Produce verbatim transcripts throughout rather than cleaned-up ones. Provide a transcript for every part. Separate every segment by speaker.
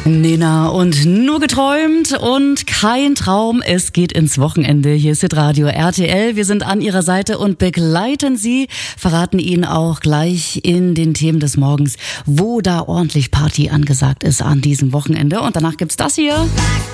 Speaker 1: Nena und nur geträumt und kein Traum. Es geht ins Wochenende. Hier ist Hitradio R T L. Wir sind an Ihrer Seite und begleiten Sie, verraten Ihnen auch gleich in den Themen des Morgens, wo da ordentlich Party angesagt ist an diesem Wochenende. Und danach gibt's das hier.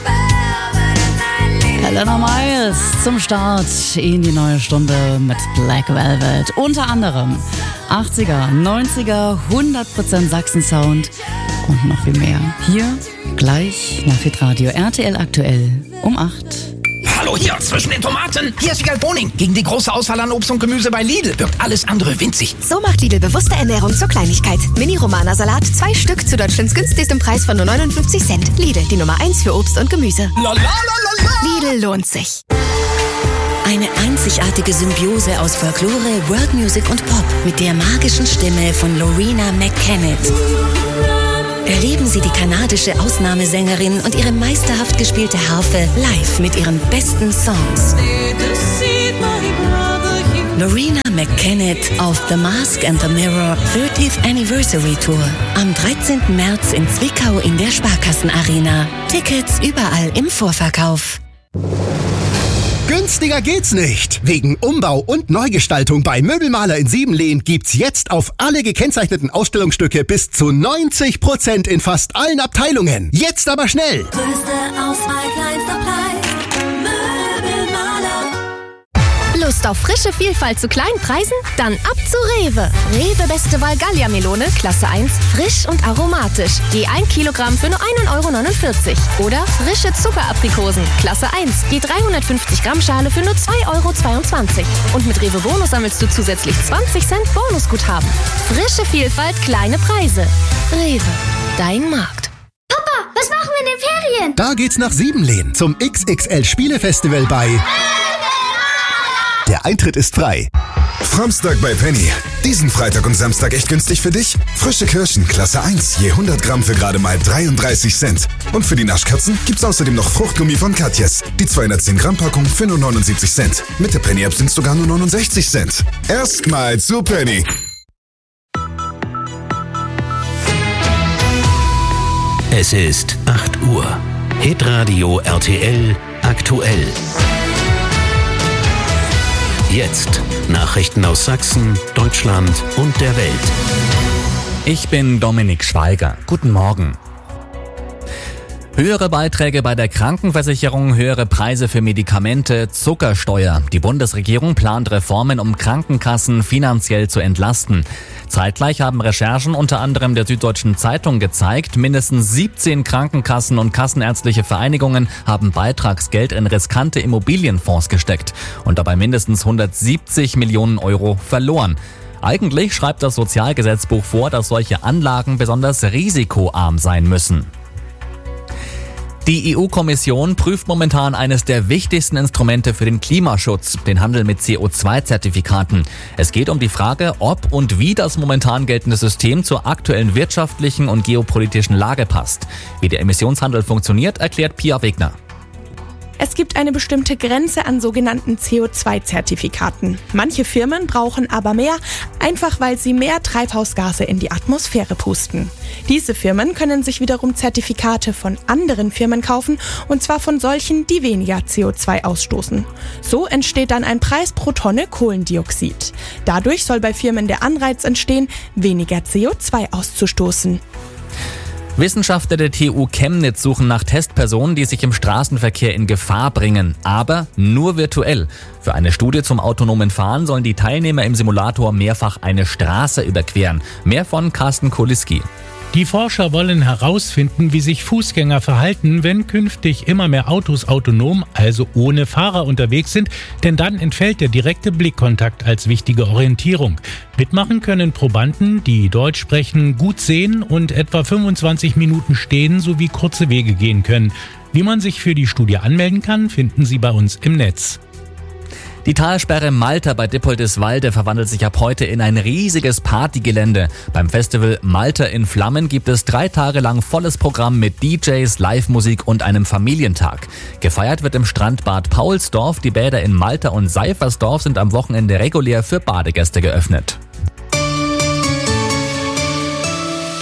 Speaker 1: Helena Miles zum Start in die neue Stunde mit Black Velvet. Unter anderem achtziger, neunziger, hundert Prozent Sachsen-Sound und noch viel mehr. Hier gleich nach Hitradio R T L aktuell um acht.
Speaker 2: Hallo hier, zwischen den Tomaten. Hier ist Wiegald Boning. Gegen die große Auswahl an Obst und Gemüse bei Lidl wirkt alles andere winzig.
Speaker 3: So macht Lidl bewusste Ernährung zur Kleinigkeit. Mini-Romana-Salat, zwei Stück zu Deutschlands günstigstem Preis von nur neunundfünfzig Cent. Lidl, die Nummer eins für Obst und Gemüse.
Speaker 2: La, la, la, la, la.
Speaker 3: Lidl lohnt sich.
Speaker 4: Eine einzigartige Symbiose aus Folklore, World Music und Pop mit der magischen Stimme von Loreena McKennitt. Erleben Sie die kanadische Ausnahmesängerin und ihre meisterhaft gespielte Harfe live mit ihren besten Songs. Loreena McKennitt auf The Mask and the Mirror thirtieth Anniversary Tour am dreizehnten März in Zwickau in der Sparkassenarena. Tickets überall im Vorverkauf.
Speaker 5: Günstiger geht's nicht. Wegen Umbau und Neugestaltung bei Möbelmaler in Siebenlehn gibt's jetzt auf alle gekennzeichneten Ausstellungsstücke bis zu neunzig Prozent in fast allen Abteilungen. Jetzt aber schnell!
Speaker 6: Größte Auswahl, kleinster Preis. Möbelmaler.
Speaker 3: Lust auf frische Vielfalt zu kleinen Preisen? Dann ab zu Rewe. Rewe Beste Wahl Gallia-Melone, Klasse eins, frisch und aromatisch. Je ein Kilogramm für nur ein Euro neunundvierzig. Oder frische Zuckeraprikosen, Klasse eins, je dreihundertfünfzig Gramm Schale für nur zwei Euro zweiundzwanzig. Und mit Rewe Bonus sammelst du zusätzlich zwanzig Cent Bonusguthaben. Frische Vielfalt, kleine Preise. Rewe, dein Markt.
Speaker 6: Papa, was machen wir in den Ferien?
Speaker 5: Da geht's nach Siebenlehn zum X X L Spielefestival bei... Der Eintritt ist frei.
Speaker 7: Samstag bei Penny. Diesen Freitag und Samstag echt günstig für dich? Frische Kirschen, Klasse eins, je hundert Gramm für gerade mal dreiunddreißig Cent. Und für die Naschkatzen gibt's außerdem noch Fruchtgummi von Katjes. Die zweihundertzehn Gramm Packung für nur neunundsiebzig Cent. Mit der Penny-App sind's sogar nur neunundsechzig Cent. Erstmal zu Penny.
Speaker 8: Es ist acht Uhr. Hitradio R T L aktuell. Jetzt Nachrichten aus Sachsen, Deutschland und der Welt.
Speaker 9: Ich bin Dominik Schweiger. Guten Morgen. Höhere Beiträge bei der Krankenversicherung, höhere Preise für Medikamente, Zuckersteuer. Die Bundesregierung plant Reformen, um Krankenkassen finanziell zu entlasten. Zeitgleich haben Recherchen unter anderem der Süddeutschen Zeitung gezeigt, mindestens siebzehn Krankenkassen und kassenärztliche Vereinigungen haben Beitragsgeld in riskante Immobilienfonds gesteckt und dabei mindestens hundertsiebzig Millionen Euro verloren. Eigentlich schreibt das Sozialgesetzbuch vor, dass solche Anlagen besonders risikoarm sein müssen. Die E U-Kommission prüft momentan eines der wichtigsten Instrumente für den Klimaschutz, den Handel mit C O zwei Zertifikaten. Es geht um die Frage, ob und wie das momentan geltende System zur aktuellen wirtschaftlichen und geopolitischen Lage passt. Wie der Emissionshandel funktioniert, erklärt Pia Wegner.
Speaker 10: Es gibt eine bestimmte Grenze an sogenannten C O zwei Zertifikaten. Manche Firmen brauchen aber mehr, einfach weil sie mehr Treibhausgase in die Atmosphäre pusten. Diese Firmen können sich wiederum Zertifikate von anderen Firmen kaufen, und zwar von solchen, die weniger C O zwei ausstoßen. So entsteht dann ein Preis pro Tonne Kohlendioxid. Dadurch soll bei Firmen der Anreiz entstehen, weniger C O zwei auszustoßen.
Speaker 9: Wissenschaftler der T U Chemnitz suchen nach Testpersonen, die sich im Straßenverkehr in Gefahr bringen, aber nur virtuell. Für eine Studie zum autonomen Fahren sollen die Teilnehmer im Simulator mehrfach eine Straße überqueren. Mehr von Carsten Koliski.
Speaker 11: Die Forscher wollen herausfinden, wie sich Fußgänger verhalten, wenn künftig immer mehr Autos autonom, also ohne Fahrer unterwegs sind, denn dann entfällt der direkte Blickkontakt als wichtige Orientierung. Mitmachen können Probanden, die Deutsch sprechen, gut sehen und etwa fünfundzwanzig Minuten stehen sowie kurze Wege gehen können. Wie man sich für die Studie anmelden kann, finden Sie bei uns im Netz.
Speaker 9: Die Talsperre Malta bei Dippoldiswalde verwandelt sich ab heute in ein riesiges Partygelände. Beim Festival Malta in Flammen gibt es drei Tage lang volles Programm mit D Js, Live-Musik und einem Familientag. Gefeiert wird im Strandbad Paulsdorf. Die Bäder in Malta und Seifersdorf sind am Wochenende regulär für Badegäste geöffnet.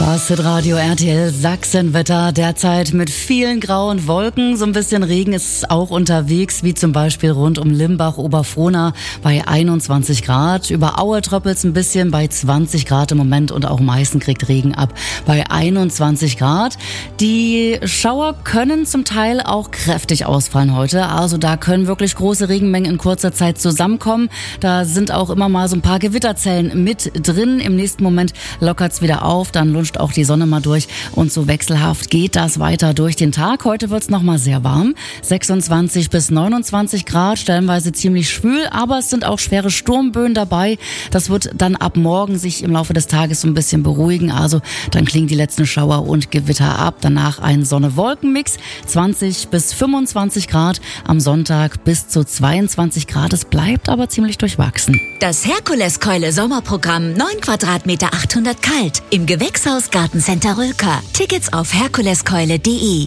Speaker 1: Das Hitradio R T L Sachsenwetter, derzeit mit vielen grauen Wolken. So ein bisschen Regen ist auch unterwegs, wie zum Beispiel rund um Limbach, Oberfrohna bei einundzwanzig Grad. Über Aue tröppelt's ein bisschen bei zwanzig Grad im Moment und auch Meißen kriegt Regen ab bei einundzwanzig Grad. Die Schauer können zum Teil auch kräftig ausfallen heute. Also da können wirklich große Regenmengen in kurzer Zeit zusammenkommen. Da sind auch immer mal so ein paar Gewitterzellen mit drin. Im nächsten Moment lockert's wieder auf, dann lunscht auch die Sonne mal durch und so wechselhaft geht das weiter durch den Tag. Heute wird's noch mal sehr warm, sechsundzwanzig bis neunundzwanzig Grad, stellenweise ziemlich schwül, aber es sind auch schwere Sturmböen dabei. Das wird dann ab morgen sich im Laufe des Tages so ein bisschen beruhigen, also dann klingen die letzten Schauer und Gewitter ab. Danach ein Sonne-Wolken-Mix, zwanzig bis fünfundzwanzig Grad, am Sonntag bis zu zweiundzwanzig Grad. Es bleibt aber ziemlich durchwachsen.
Speaker 4: Das Herkuleskeule Sommerprogramm, neun Quadratmeter, achthundert kalt, im Gewächshaus Gartencenter Rülker. Tickets auf herkuleskeule punkt de.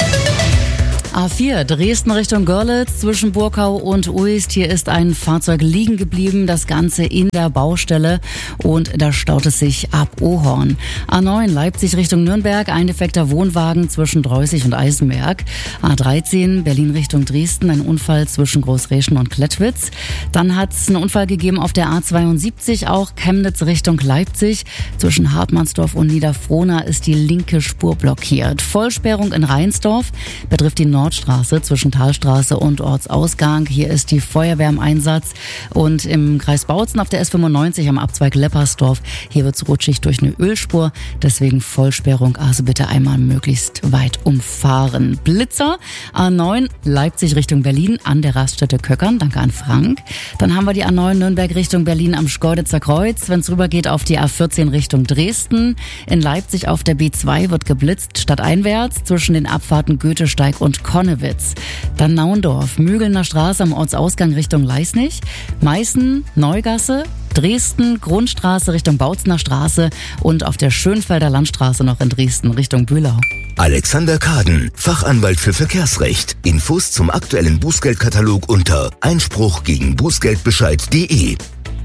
Speaker 1: A vier, Dresden Richtung Görlitz zwischen Burkau und Uist. Hier ist ein Fahrzeug liegen geblieben, das Ganze in der Baustelle und da staut es sich ab Ohorn. A neun, Leipzig Richtung Nürnberg, ein defekter Wohnwagen zwischen Dreußig und Eisenberg. A dreizehn, Berlin Richtung Dresden, ein Unfall zwischen Großreschen und Klettwitz. Dann hat es einen Unfall gegeben auf der A zweiundsiebzig, auch Chemnitz Richtung Leipzig. Zwischen Hartmannsdorf und Niederfrohna ist die linke Spur blockiert. Vollsperrung in Rheinsdorf betrifft die Nordstraße zwischen Talstraße und Ortsausgang. Hier ist die Feuerwehr im Einsatz und im Kreis Bautzen auf der S fünfundneunzig am Abzweig Leppersdorf. Hier wird's rutschig durch eine Ölspur, deswegen Vollsperrung, also bitte einmal möglichst weit umfahren. Blitzer, A neun Leipzig Richtung Berlin an der Raststätte Köckern, danke an Frank. Dann haben wir die A neun Nürnberg Richtung Berlin am Schkeuditzer Kreuz, wenn es rübergeht auf die A vierzehn Richtung Dresden. In Leipzig auf der B zwei wird geblitzt, stadteinwärts zwischen den Abfahrten Goethesteig und Konnewitz. Dann Naundorf, Mügelner Straße am Ortsausgang Richtung Leisnig, Meißen, Neugasse, Dresden, Grundstraße Richtung Bautzener Straße und auf der Schönfelder Landstraße noch in Dresden Richtung Bühlau.
Speaker 12: Alexander Kaden, Fachanwalt für Verkehrsrecht. Infos zum aktuellen Bußgeldkatalog unter einspruch gegen bußgeldbescheid punkt de.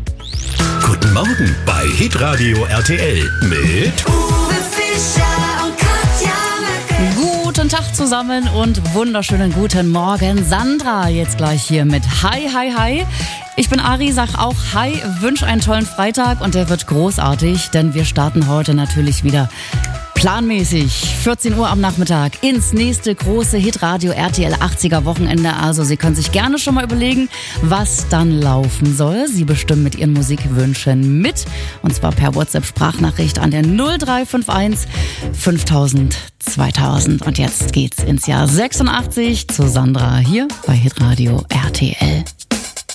Speaker 8: Guten Morgen bei Hitradio R T L mit
Speaker 6: Uwe Fischer und Katja Möcke.
Speaker 1: Guten Tag zusammen und wunderschönen guten Morgen. Sandra jetzt gleich hier mit Hi, Hi, Hi. Ich bin Ari, sag auch Hi, wünsche einen tollen Freitag und der wird großartig, denn wir starten heute natürlich wieder planmäßig, vierzehn Uhr am Nachmittag, ins nächste große Hitradio R T L achtziger Wochenende. Also Sie können sich gerne schon mal überlegen, was dann laufen soll. Sie bestimmen mit Ihren Musikwünschen mit. Und zwar per WhatsApp-Sprachnachricht an der null drei fünf eins fünftausend zweitausend. Und jetzt geht's ins Jahr sechsundachtzig zu Sandra hier bei Hitradio R T L.